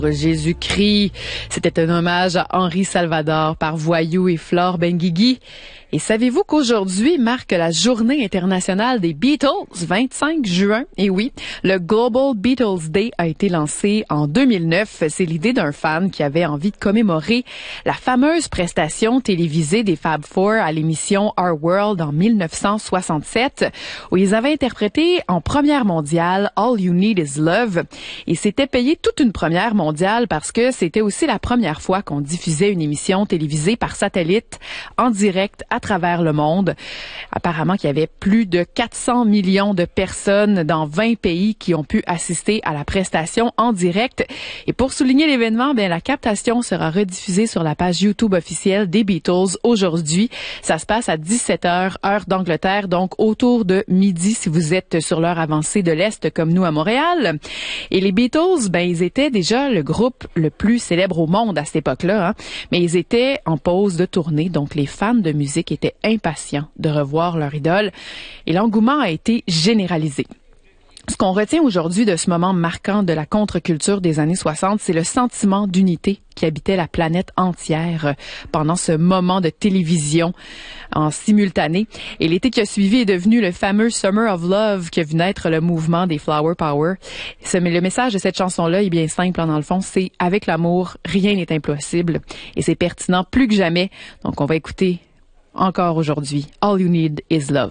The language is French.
Jésus-Christ. C'était un hommage à Henri Salvador par Voyou et Flore Benguigui. Et savez-vous qu'aujourd'hui marque la journée internationale des Beatles, 25 juin? Et oui, le Global Beatles Day a été lancé en 2009. C'est l'idée d'un fan qui avait envie de commémorer la fameuse prestation télévisée des Fab Four à l'émission Our World en 1967, où ils avaient interprété en première mondiale All You Need Is Love. Et c'était payé toute une première mondiale parce que c'était aussi la première fois qu'on diffusait une émission télévisée par satellite en direct à travers le monde. Apparemment qu'il y avait plus de 400 millions de personnes dans 20 pays qui ont pu assister à la prestation en direct. Et pour souligner l'événement, la captation sera rediffusée sur la page YouTube officielle des Beatles aujourd'hui. Ça se passe à 17h, heure d'Angleterre, donc autour de midi si vous êtes sur l'heure avancée de l'Est comme nous à Montréal. Et les Beatles, ils étaient déjà le groupe le plus célèbre au monde à cette époque-là, hein? Mais ils étaient en pause de tournée, donc les fans de musique étaient impatients de revoir leur idole et l'engouement a été généralisé. Ce qu'on retient aujourd'hui de ce moment marquant de la contre-culture des années 60, c'est le sentiment d'unité qui habitait la planète entière pendant ce moment de télévision en simultané. Et l'été qui a suivi est devenu le fameux Summer of Love qui a vu naître le mouvement des Flower Power. Le message de cette chanson-là est bien simple, dans le fond, c'est « Avec l'amour, rien n'est impossible ». Et c'est pertinent plus que jamais. Donc, on va écouter encore aujourd'hui « All You Need Is Love ».